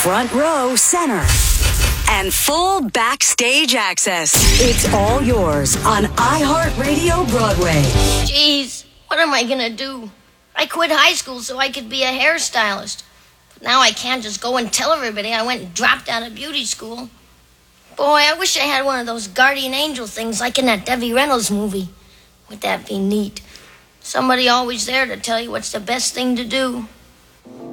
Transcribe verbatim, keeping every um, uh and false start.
front row center, and full backstage access. It's all yours on iHeartRadio Broadway. Jeez, what am I gonna do? I quit high school so I could be a hairstylist. But now I can't just go and tell everybody I went and dropped out of beauty school. Boy, I wish I had one of those guardian angel things like in that Debbie Reynolds movie. Would that be neat? Somebody always there to tell you what's the best thing to do.